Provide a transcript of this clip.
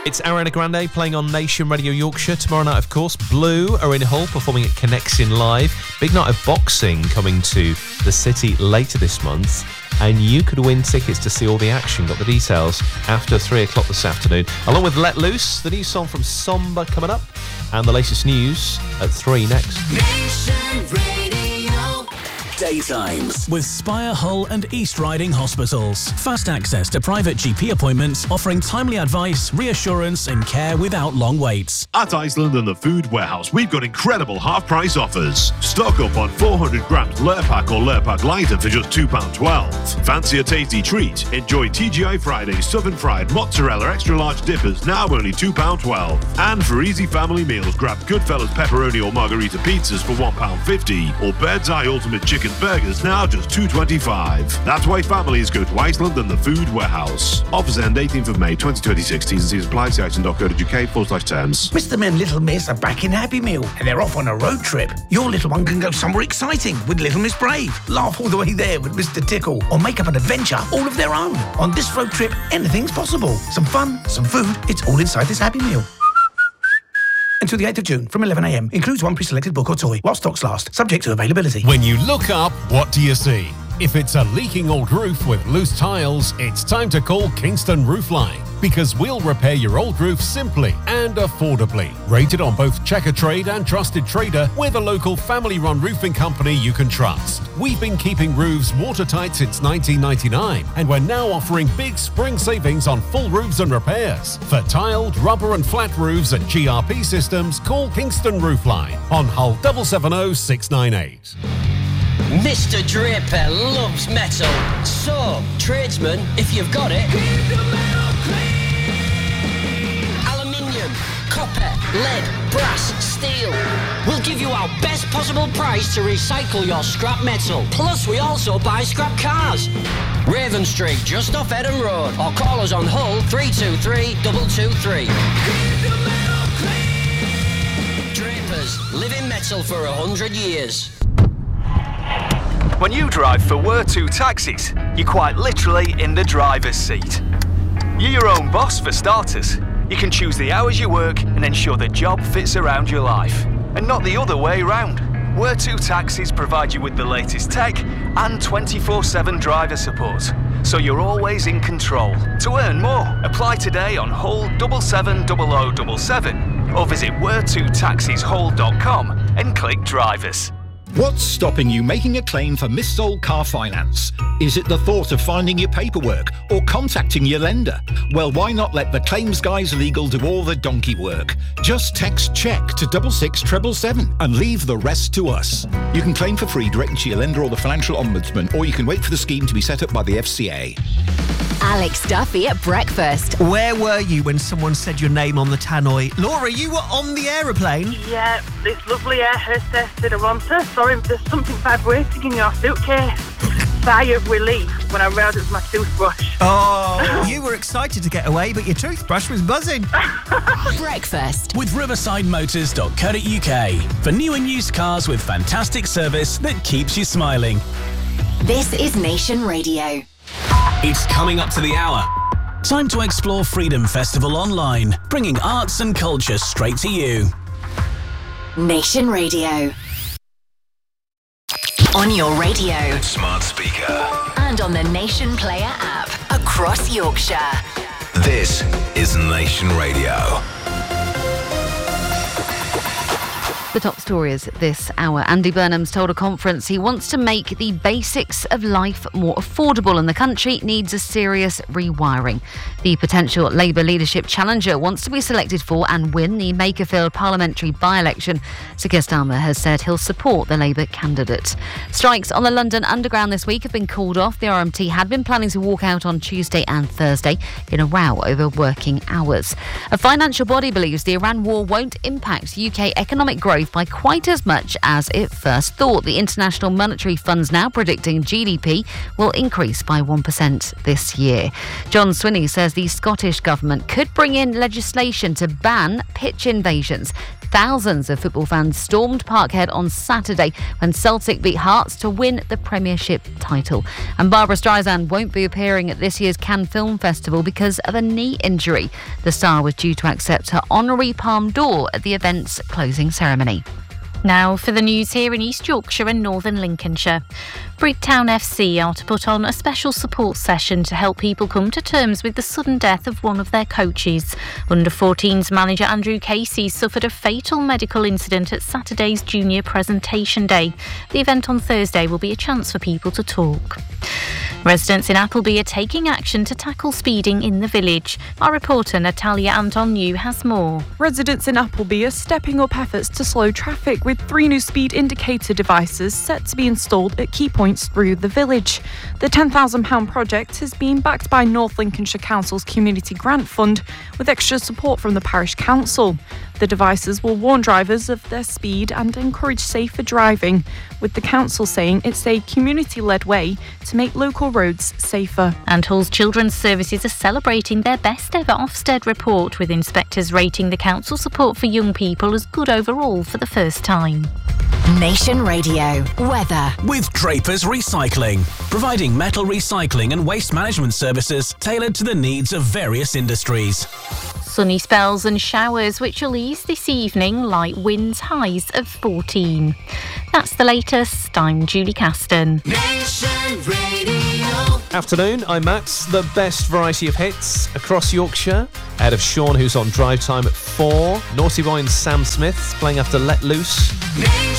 It's Ariana Grande playing on Nation Radio Yorkshire. Tomorrow night, of course, Blue are in Hull performing at Connection Live. Big night of boxing coming to the city later this month. And you could win tickets to see all the action. Got the details after 3 o'clock this afternoon. Along with Let Loose, the new song from Somber coming up. And the latest news at 3 next. Nation Radio. Daytimes with Spire Hull and East Riding Hospitals. Fast access to private GP appointments, offering timely advice, reassurance and care without long waits. At Iceland and the Food Warehouse, we've got incredible half-price offers. Stock up on 400 grams Lurpak or Lurpak Lighter for just £2.12. Fancy a tasty treat? Enjoy TGI Fridays Southern Fried Mozzarella Extra Large Dippers, now only £2.12. And for easy family meals, grab Goodfellas Pepperoni or Margarita Pizzas for £1.50 or Bird's Eye Ultimate Chicken Burgers, now just $2.25. That's why families go to Iceland and the Food Warehouse. Offers end 18th of May 2026. T's and C's apply. See iceland.co.uk/terms. Mr. Men, Little Miss are back in Happy Meal and they're off on a road trip. Your little one can go somewhere exciting with Little Miss Brave. Laugh all the way there with Mr. Tickle or make up an adventure all of their own. On this road trip, anything's possible. Some fun, some food, it's all inside this Happy Meal. Until the 8th of June from 11 a.m. Includes one pre-selected book or toy while stocks last, subject to availability. When you look up, what do you see? If it's a leaking old roof with loose tiles, it's time to call Kingston Roofline, because we'll repair your old roof simply and affordably. Rated on both Checkatrade and Trusted Trader, we're the local family-run roofing company you can trust. We've been keeping roofs watertight since 1999, and we're now offering big spring savings on full roofs and repairs. For tiled, rubber and flat roofs and GRP systems, call Kingston Roofline on Hull 770 698. Mr. Draper loves metal. So, tradesman, if you've got it, keep the metal clean. Aluminium, copper, lead, brass, steel. We'll give you our best possible price to recycle your scrap metal. Plus, we also buy scrap cars. Raven Street, just off Eden Road. Or call us on Hull 323 223. Keep the metal clean. Drapers, living metal for 100 years. When you drive for Where2 Taxis, you're quite literally in the driver's seat. You're your own boss for starters. You can choose the hours you work and ensure the job fits around your life. And not the other way round. Where2 Taxis provide you with the latest tech and 24/7 driver support, so you're always in control. To earn more, apply today on Hull 770077 or visit where2taxishull.com and click drivers. What's stopping you making a claim for missold car finance? Is it the thought of finding your paperwork or contacting your lender? Well, why not let the Claims Guys Legal do all the donkey work? Just text CHECK to 66777 and leave the rest to us. You can claim for free directly to your lender or the Financial Ombudsman, or you can wait for the scheme to be set up by the FCA. Alex Duffy at breakfast. Where were you when someone said your name on the tannoy? Laura, you were on the aeroplane? Yeah, this lovely air hostess did a wanter. Sorry, there's something vibrating in your suitcase. Sigh of relief when I realised it was my toothbrush. Oh, you were excited to get away, but your toothbrush was buzzing. Breakfast with riversidemotors.co.uk for new and used cars with fantastic service that keeps you smiling. This is Nation Radio. It's coming up to the hour. Time to explore Freedom Festival online, bringing arts and culture straight to you. Nation Radio. On your radio, smart speaker, and on the Nation Player app across Yorkshire. This is Nation Radio. The top story is this hour. Andy Burnham's told a conference he wants to make the basics of life more affordable and the country needs a serious rewiring. The potential Labour leadership challenger wants to be selected for and win the Makerfield parliamentary by-election. Sir Keir Starmer has said he'll support the Labour candidate. Strikes on the London Underground this week have been called off. The RMT had been planning to walk out on Tuesday and Thursday in a row over working hours. A financial body believes the Iran war won't impact UK economic growth growth by quite as much as it first thought. The International Monetary Fund's now predicting GDP will increase by 1% this year. John Swinney says the Scottish government could bring in legislation to ban pitch invasions. Thousands of football fans stormed Parkhead on Saturday when Celtic beat Hearts to win the Premiership title. And Barbra Streisand won't be appearing at this year's Cannes Film Festival because of a knee injury. The star was due to accept her honorary Palme d'Or at the event's closing ceremony. Now for the news here in East Yorkshire and Northern Lincolnshire. Brigtown FC are to put on a special support session to help people come to terms with the sudden death of one of their coaches. Under-14s manager Andrew Casey suffered a fatal medical incident at Saturday's Junior Presentation Day. The event on Thursday will be a chance for people to talk. Residents in Appleby are taking action to tackle speeding in the village. Our reporter Natalia Antoniou has more. Residents in Appleby are stepping up efforts to slow traffic with 3 new speed indicator devices set to be installed at key points through the village. The £10,000 project has been backed by North Lincolnshire Council's Community Grant Fund with extra support from the Parish Council. The devices will warn drivers of their speed and encourage safer driving, with the council saying it's a community-led way to make local roads safer. And Hull's Children's Services are celebrating their best ever Ofsted report, with inspectors rating the council's support for young people as good overall for the first time. Nation Radio weather with Draper's Recycling, providing metal recycling and waste management services tailored to the needs of various industries. Sunny spells and showers which will ease this evening, light winds, highs of 14. That's the latest. I'm Julie Caston. Nation Radio. Afternoon, I'm Matt. The best variety of hits across Yorkshire. Ahead of Sean, who's on drive time at 4. Naughty Boy and Sam Smith playing after Let Loose. Nation